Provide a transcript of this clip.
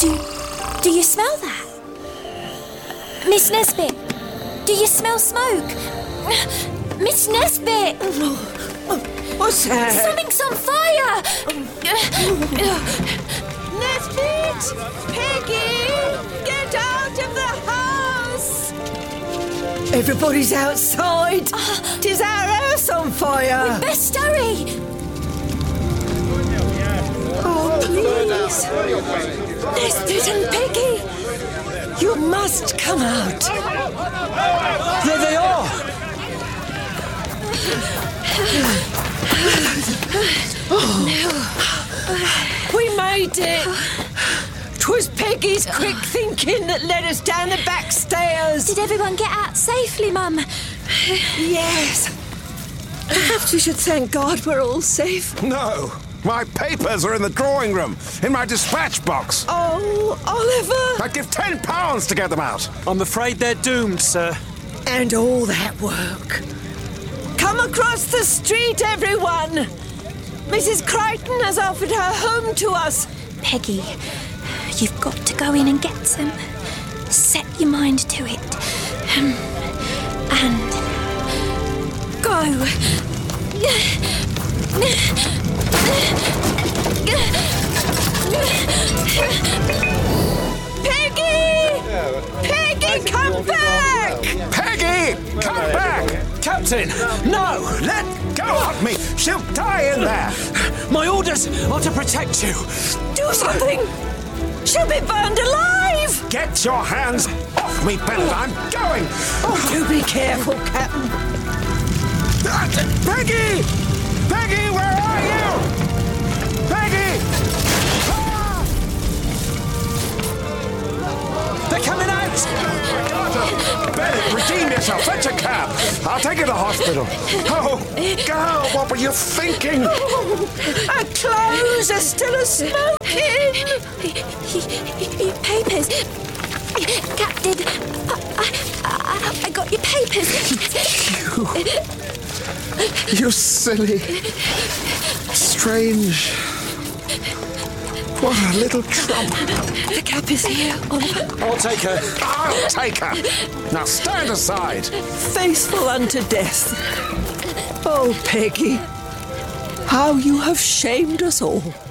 Do you smell that? Miss Nesbit, do you smell smoke? Miss Nesbit! What's that? Something's on fire! Nesbit! Peggy! Get out of the house! Everybody's outside. Tis our house on fire. Best hurry! Oh, please. Nesbit and Peggy! You must come out. There they are! We made it. 'Twas Peggy's quick thinking that led us down the back stairs. Did everyone get out safely, Mum? Yes. Perhaps we should thank God we're all safe. No. My papers are in the drawing room, in my dispatch box. Oh, Oliver. I'd give £10 to get them out. I'm afraid they're doomed, sir. And all that work. Come across the street, everyone. Mrs. Crichton has offered her home to us. Peggy, you've got to go in and get them. Set your mind to it. And go. Peggy! Peggy, come back! Peggy, come back! Captain, no! Let go of me! She'll die in there! My orders are to protect you. Do something! She'll be burned alive! Get your hands off me, Bennett! I'm going! Oh, do be careful, Captain. Peggy! Peggy, where are you? Peggy! Ah! They're coming out! Bennett, redeem yourself. Fetch a cab. I'll take you to hospital. Oh, girl, what were you thinking? Our clothes are still a-smoking. Papers. Captain, I got your papers. You silly, strange. What a little trouble. The cap is here, Oliver. I'll take her. I'll take her. Now stand aside. Faithful unto death. Oh, Peggy, how you have shamed us all.